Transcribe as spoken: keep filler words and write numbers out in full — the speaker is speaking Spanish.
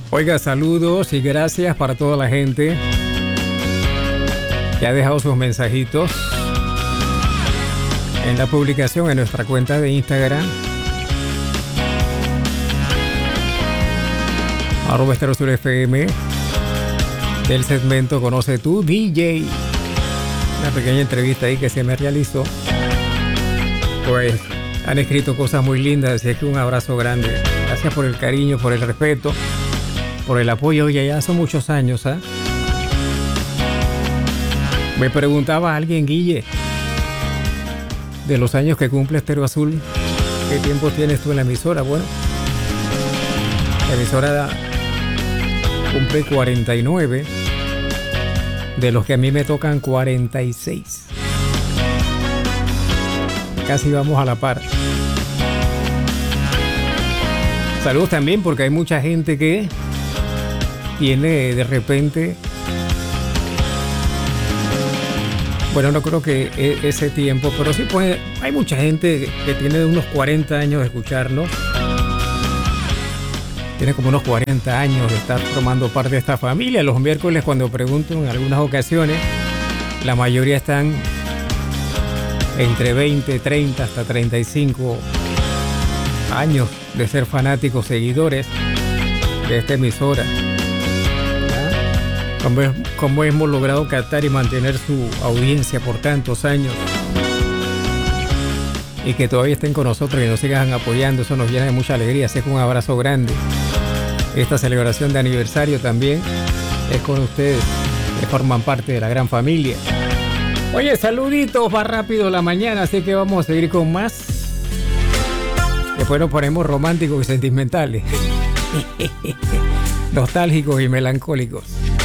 Oiga, saludos y gracias para toda la gente que ha dejado sus mensajitos en la publicación en nuestra cuenta de Instagram, arroba Estéreo Sur F M, del segmento Conoce tu D J. Una pequeña entrevista ahí que se me realizó. Pues han escrito cosas muy lindas, así que un abrazo grande. Gracias por el cariño, por el respeto, por el apoyo. Oye, ya son muchos años, ¿ah? ¿eh? Me preguntaba alguien, Guille, de los años que cumple Estéreo Azul, ¿qué tiempo tienes tú en la emisora? Bueno, la emisora cumple cuarenta y nueve, de los que a mí me tocan cuarenta y seis. Casi vamos a la par. Saludos también porque hay mucha gente que tiene de repente, bueno, no creo que ese tiempo, pero sí, pues hay mucha gente que tiene unos cuarenta años de escucharnos. Tiene como unos cuarenta años de estar formando parte de esta familia. Los miércoles, cuando pregunto en algunas ocasiones, la mayoría están entre veinte, treinta hasta treinta y cinco años de ser fanáticos, seguidores de esta emisora. Como, es, como hemos logrado captar y mantener su audiencia por tantos años, y que todavía estén con nosotros y nos sigan apoyando, eso nos llena de mucha alegría. Así que un abrazo grande. Esta celebración de aniversario también es con ustedes, que forman parte de la gran familia. Oye, saluditos, va rápido la mañana, así que vamos a seguir con más. Después nos ponemos románticos y sentimentales, nostálgicos y melancólicos.